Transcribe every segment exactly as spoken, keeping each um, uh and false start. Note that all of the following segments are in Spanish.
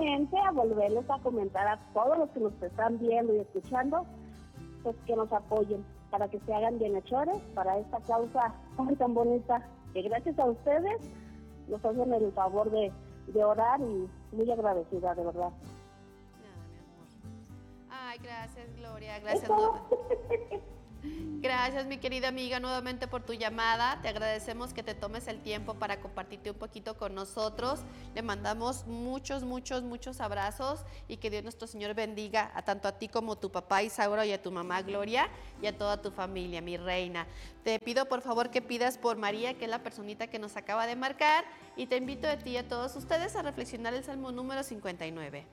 nuevamente a volverles a comentar a todos los que nos están viendo y escuchando, pues que nos apoyen para que se hagan bienhechores para esta causa ay, tan bonita, que gracias a ustedes nos hacen el favor de, de orar y muy agradecida, de verdad. Nada, mi amor. Ay, gracias, Gloria, gracias. Eso. Gracias, mi querida amiga, nuevamente por tu llamada. Te agradecemos que te tomes el tiempo para compartirte un poquito con nosotros. Le mandamos muchos, muchos, muchos abrazos y que Dios nuestro Señor bendiga a tanto a ti como a tu papá Isauro y a tu mamá Gloria y a toda tu familia, mi reina. Te pido por favor que pidas por María, que es la personita que nos acaba de marcar, y te invito a ti y a todos ustedes a reflexionar el Salmo número cincuenta y nueve.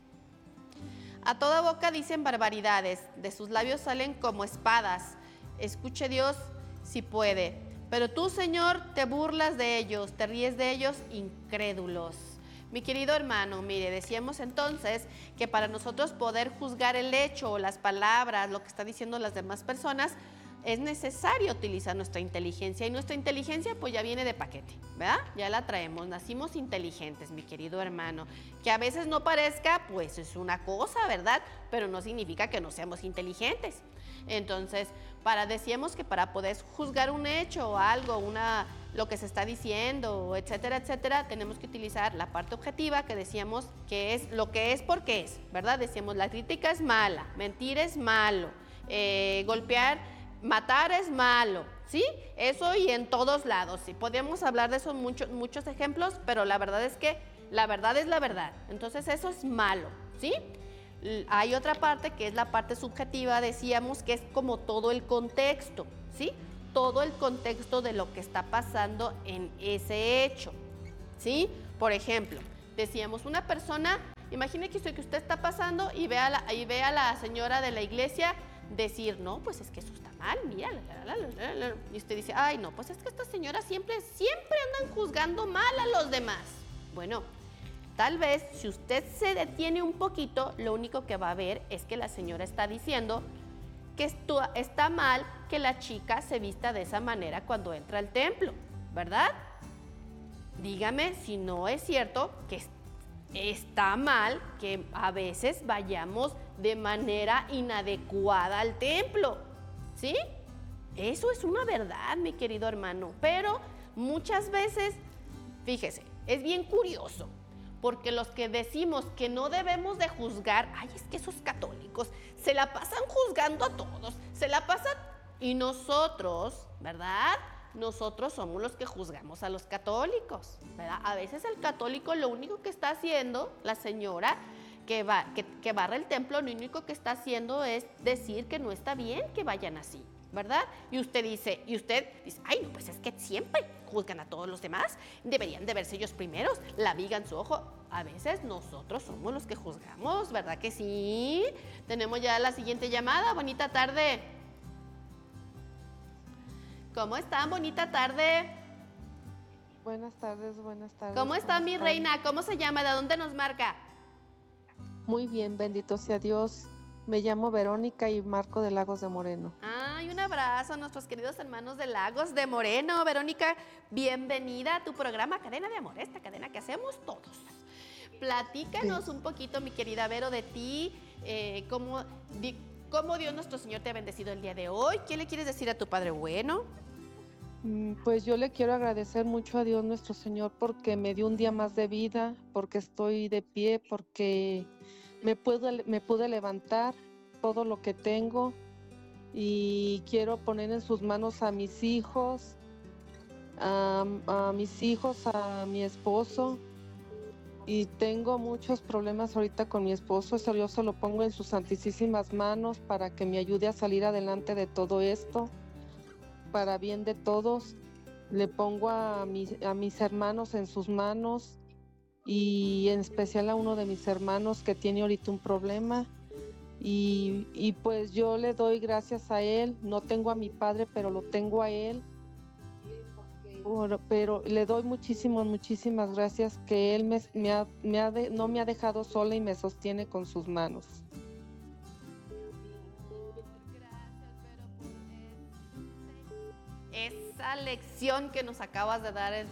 A toda boca dicen barbaridades, de sus labios salen como espadas. Escuche Dios si puede. Pero tú, Señor, te burlas de ellos, te ríes de ellos, incrédulos. Mi querido hermano, mire, decíamos entonces que para nosotros poder juzgar el hecho o las palabras, lo que están diciendo las demás personas, es necesario utilizar nuestra inteligencia, y nuestra inteligencia pues ya viene de paquete, ¿verdad? Ya la traemos, nacimos inteligentes, mi querido hermano. Que a veces no parezca, pues es una cosa, ¿verdad? Pero no significa que no seamos inteligentes. Entonces, para, decíamos que para poder juzgar un hecho o algo, una, lo que se está diciendo, etcétera, etcétera, tenemos que utilizar la parte objetiva, que decíamos que es lo que es porque es, ¿verdad? Decíamos la crítica es mala, mentir es malo, eh, golpear... matar es malo, ¿sí? Eso y en todos lados, sí. Podríamos hablar de eso muchos, muchos ejemplos, pero la verdad es que la verdad es la verdad. Entonces eso es malo, ¿sí? Hay otra parte que es la parte subjetiva, decíamos que es como todo el contexto, ¿sí? Todo el contexto de lo que está pasando en ese hecho, ¿sí? Por ejemplo, decíamos una persona, imagine que usted, que usted está pasando y ve, a la, y ve a la señora de la iglesia decir, no, pues es que eso está mal, mira, la, la, la, la, la. Y usted dice, ay, no, pues es que estas señoras siempre, siempre andan juzgando mal a los demás. Bueno, tal vez si usted se detiene un poquito, lo único que va a ver es que la señora está diciendo que esto, está mal que la chica se vista de esa manera cuando entra al templo, ¿verdad? Dígame si no es cierto que está mal que a veces vayamos de manera inadecuada al templo, ¿sí? Eso es una verdad, mi querido hermano, pero muchas veces, fíjese, es bien curioso, porque los que decimos que no debemos de juzgar, ay, es que esos católicos se la pasan juzgando a todos, se la pasan, y nosotros, ¿verdad?, nosotros somos los que juzgamos a los católicos, ¿verdad? A veces el católico lo único que está haciendo, la señora que, va, que, que barra el templo, lo único que está haciendo es decir que no está bien que vayan así, ¿verdad? Y usted dice, y usted dice, ay, no, pues es que siempre juzgan a todos los demás, deberían de verse ellos primeros, la viga en su ojo. A veces nosotros somos los que juzgamos, ¿verdad que sí? Tenemos ya la siguiente llamada, bonita tarde. ¿Cómo están? Bonita tarde. Buenas tardes, buenas tardes. ¿Cómo está mi reina? ¿Cómo se llama? ¿De dónde nos marca? Muy bien, bendito sea Dios. Me llamo Verónica y marco de Lagos de Moreno. Ay, un abrazo a nuestros queridos hermanos de Lagos de Moreno. Verónica, bienvenida a tu programa Cadena de Amor, esta cadena que hacemos todos. Platícanos sí. un poquito, mi querida Vero, de ti, eh, cómo, di, cómo Dios nuestro Señor te ha bendecido el día de hoy. ¿Qué le quieres decir a tu Padre bueno? Pues yo le quiero agradecer mucho a Dios nuestro Señor porque me dio un día más de vida, porque estoy de pie, porque me, puedo, me pude levantar todo lo que tengo, y quiero poner en sus manos a mis hijos, a, a mis hijos, a mi esposo, y tengo muchos problemas ahorita con mi esposo. Eso yo se lo pongo en sus santísimas manos para que me ayude a salir adelante de todo esto, para bien de todos. Le pongo a mis, a mis hermanos en sus manos, y en especial a uno de mis hermanos que tiene ahorita un problema, y, y pues yo le doy gracias a él. No tengo a mi padre, pero lo tengo a él, pero, pero le doy muchísimas, muchísimas gracias que él me, me ha, me ha de, no me ha dejado sola y me sostiene con sus manos. Esa lección que nos acabas de dar en